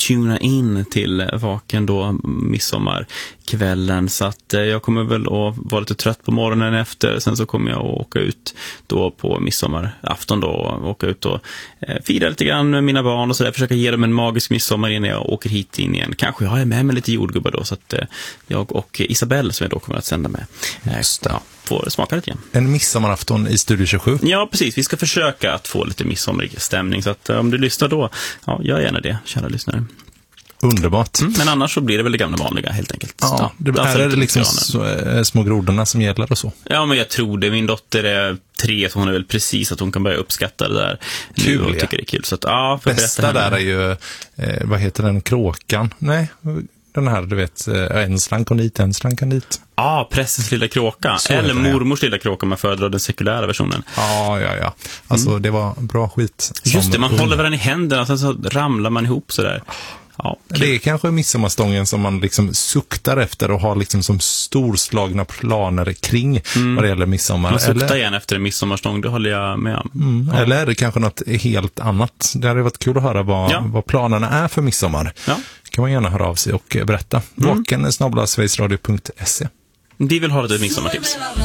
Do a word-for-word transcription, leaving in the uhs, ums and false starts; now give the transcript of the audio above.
tuna in till Vaken då midsommarkvällen. Så att eh, jag kommer väl att vara lite trött på morgonen efter. Sen så kommer jag att åka ut då på midsommarafton då och åka ut och eh, fira lite grann med mina barn och så där. Försöka ge dem en magisk midsommar innan jag åker hit in igen. Kanske jag har med mig lite jordgubbar då så att eh, jag och Isabelle som jag då kommer att sända med eh, ja, får smaka lite igen. En midsommarafton i Studio tjugosju. Ja, precis. Vi ska försöka att få lite midsommarig stämning. Så att om du lyssnar då, ja, gör gärna det, kära lyssnare. Underbart. Mm, men annars så blir det väl det gamla vanliga, helt enkelt. Ja, det ja, är det liksom så, äh, små grodorna som gäller och så. Ja, men jag tror det. Min dotter är tre, så hon är väl precis att hon kan börja uppskatta det där. Kul, och ja. tycker det är kul. Så att, ja, bästa där är ju, eh, vad heter den, kråkan? Nej, den här, du vet, en slank och dit, en slank och dit. Ja, ah, Pressens lilla kråka. Så eller det, mormors ja. lilla kråka om man föredrar den sekulära versionen. Ja, ja, ja. Alltså, mm. det var bra skit. Just det, man ung. håller varandra i händerna och sen så ramlar man ihop sådär. Ja, det är kanske midsommarstången som man liksom suktar efter och har liksom som storslagna planer kring mm. vad det gäller midsommar. Man suktar eller... igen efter en midsommarstång, det håller jag med om. Mm. Ja. Eller är det kanske något helt annat? Det hade varit kul att höra vad, ja. vad planerna är för midsommar. Ja. Kan man gärna höra av sig och berätta. Mm. Vaken snabel-a sverigesradio punkt se. Vi vill ha lite midsommartips.